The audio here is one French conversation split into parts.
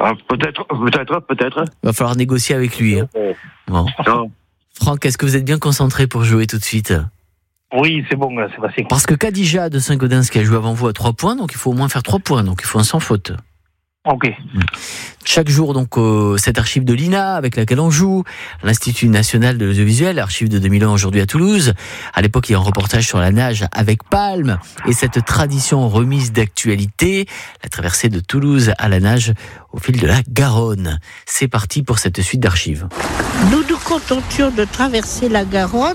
Peut-être. Va falloir négocier avec lui. Hein. Bon. Non. Franck, est-ce que vous êtes bien concentré pour jouer tout de suite ? Oui, c'est bon, c'est facile. Parce que Khadija de Saint-Gaudens qui a joué avant vous à 3 points, donc il faut au moins faire 3 points, donc il faut un sans faute. Ok. Chaque jour, donc, cette archive de l'INA avec laquelle on joue, l'Institut National de l'Audiovisuel, archive de 2001 aujourd'hui à Toulouse. À l'époque, il y a un reportage sur la nage avec palme et cette tradition remise d'actualité, la traversée de Toulouse à la nage au fil de la Garonne. C'est parti pour cette suite d'archives. Nous nous contentions de traverser la Garonne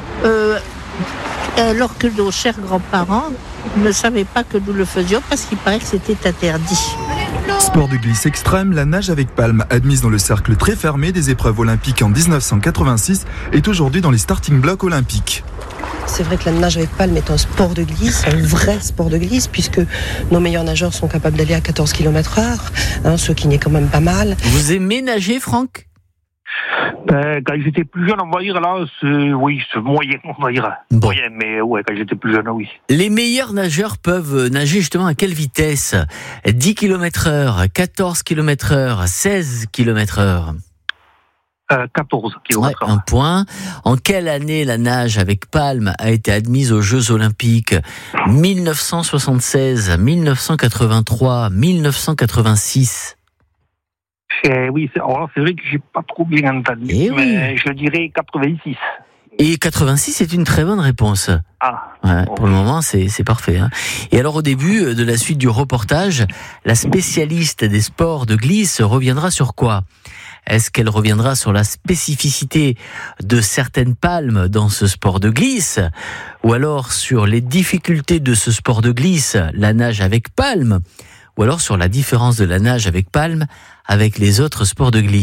alors que nos chers grands-parents ne savaient pas que nous le faisions parce qu'il paraît que c'était interdit. Sport de glisse extrême, la nage avec palme, admise dans le cercle très fermé des épreuves olympiques en 1986, est aujourd'hui dans les starting blocks olympiques. C'est vrai que la nage avec palme est un sport de glisse, un vrai sport de glisse, puisque nos meilleurs nageurs sont capables d'aller à 14 km/h, ce qui n'est quand même pas mal. Vous aimez nager, Franck ? Quand j'étais plus jeune, on va dire, là, c'est moyen, on va dire. Bon. Moyen, mais ouais, quand j'étais plus jeune, oui. Les meilleurs nageurs peuvent nager justement à quelle vitesse ? 10 km/h, 14 km/h, 16 km/h. 14 Ouais, km/h. un point. En quelle année la nage avec palme a été admise aux Jeux Olympiques ? 1976, 1983, 1986. Oui, c'est vrai que j'ai pas trop bien entendu, mais je dirais 86. Et 86, c'est une très bonne réponse. Ah. Ouais, pour le moment, c'est parfait. Hein. Et alors, au début de la suite du reportage, la spécialiste des sports de glisse reviendra sur quoi ? Est-ce qu'elle reviendra sur la spécificité de certaines palmes dans ce sport de glisse ? Ou alors sur les difficultés de ce sport de glisse, la nage avec palme ? Ou alors sur la différence de la nage avec palme avec les autres sports de glisse ?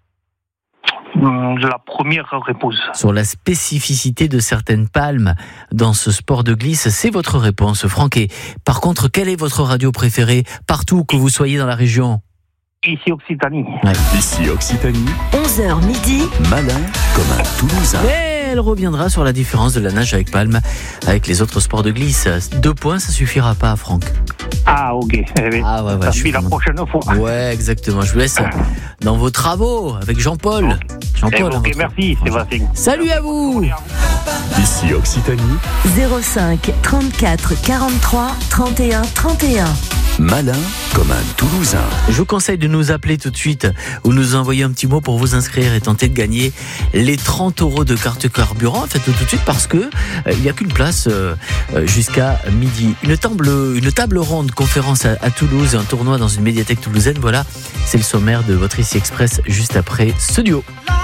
La première réponse. Sur la spécificité de certaines palmes dans ce sport de glisse, c'est votre réponse, Franck. Et par contre, quelle est votre radio préférée partout que vous soyez dans la région ? Ici Occitanie. Ouais. Ici Occitanie, 11h midi, malin comme un Toulousain. Et elle reviendra sur la différence de la nage avec palme avec les autres sports de glisse. 2 points, ça suffira pas, Franck. Ah, ok. Ah ouais, Ça suit la prochaine fois. Ouais, exactement. Je vous laisse dans vos travaux avec Jean-Paul. Jean-Paul. Ok, merci, Sébastien. Salut à vous. Ici Occitanie, 05 34 43 31 31. malin comme un Toulousain. Je vous conseille de nous appeler tout de suite ou nous envoyer un petit mot pour vous inscrire et tenter de gagner les 30 € de carte carburant. Faites-le tout de suite parce que il n'y a qu'une place jusqu'à midi. Une table ronde, conférence à Toulouse et un tournoi dans une médiathèque toulousaine. Voilà, c'est le sommaire de votre Ici Express juste après ce duo.